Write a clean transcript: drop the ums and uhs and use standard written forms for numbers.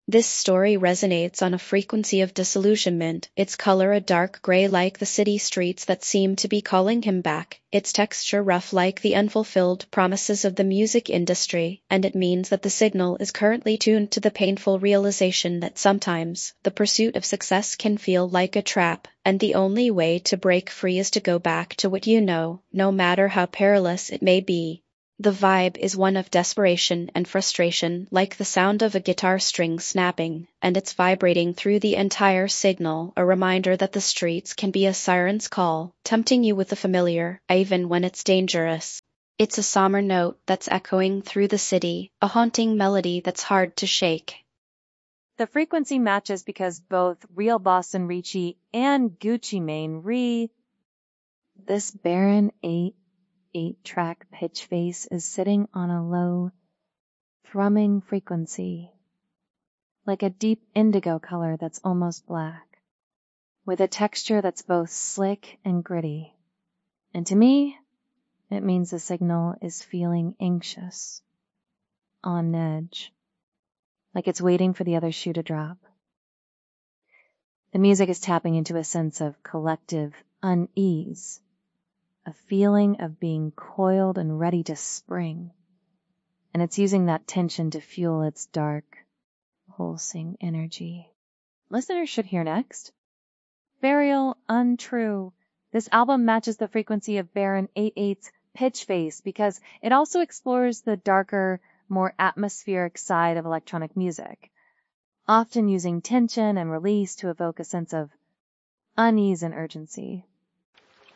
This story resonates on a frequency of disillusionment, its color a dark gray like the city streets that seem to be calling him back, its texture rough like the unfulfilled promises of the music industry, and it means that the signal is currently tuned to the painful realization that sometimes the pursuit of success can feel like a trap, and the only way to break free is to go back to what you know, no matter how perilous it may be. The vibe is one of desperation and frustration, like the sound of a guitar string snapping, and it's vibrating through the entire signal, a reminder that the streets can be a siren's call, tempting you with the familiar, even when it's dangerous. It's a somber note that's echoing through the city, a haunting melody that's hard to shake. The frequency matches because both Real Boston Ricci and Gucci Mane this Baron 8-track pitch face is sitting on a low, thrumming frequency, like a deep indigo color that's almost black, with a texture that's both slick and gritty. And to me, it means the signal is feeling anxious, on edge, like it's waiting for the other shoe to drop. The music is tapping into a sense of collective unease, a feeling of being coiled and ready to spring. And it's using that tension to fuel its dark, pulsing energy. Listeners should hear next. Burial Untrue. This album matches the frequency of Baron 8/8's pitch face because it also explores the darker, more atmospheric side of electronic music, often using tension and release to evoke a sense of unease and urgency.